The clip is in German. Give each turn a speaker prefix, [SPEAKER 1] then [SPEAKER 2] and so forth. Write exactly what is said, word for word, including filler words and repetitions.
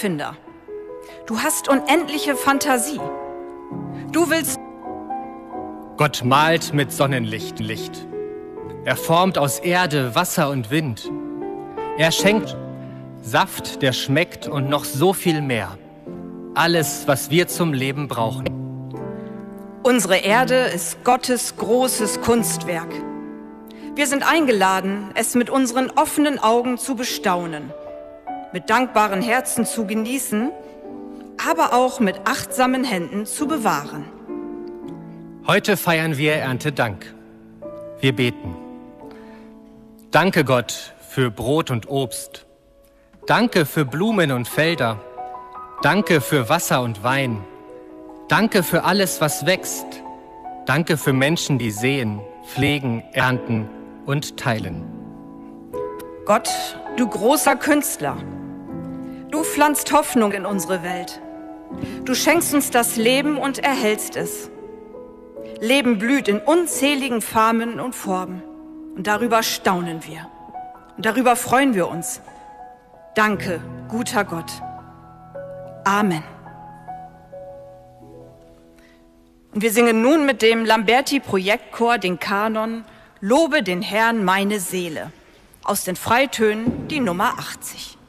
[SPEAKER 1] Erfinder. Du hast unendliche Fantasie. Du willst...
[SPEAKER 2] Gott malt mit Sonnenlicht, Licht. Er formt aus Erde, Wasser und Wind. Er schenkt Saft, der schmeckt und noch so viel mehr. Alles, was wir zum Leben brauchen.
[SPEAKER 1] Unsere Erde ist Gottes großes Kunstwerk. Wir sind eingeladen, es mit unseren offenen Augen zu bestaunen, mit dankbaren Herzen zu genießen, aber auch mit achtsamen Händen zu bewahren.
[SPEAKER 2] Heute feiern wir Erntedank. Wir beten. Danke Gott für Brot und Obst. Danke für Blumen und Felder. Danke für Wasser und Wein. Danke für alles, was wächst. Danke für Menschen, die säen, pflegen, ernten und teilen.
[SPEAKER 1] Gott, du großer Künstler, du pflanzt Hoffnung in unsere Welt. Du schenkst uns das Leben und erhältst es. Leben blüht in unzähligen Farben und Formen. Und darüber staunen wir. Und darüber freuen wir uns. Danke, guter Gott. Amen. Und wir singen nun mit dem Lamberti-Projektchor den Kanon Lobe den Herrn meine Seele. Aus den Freitönen die Nummer achtzig.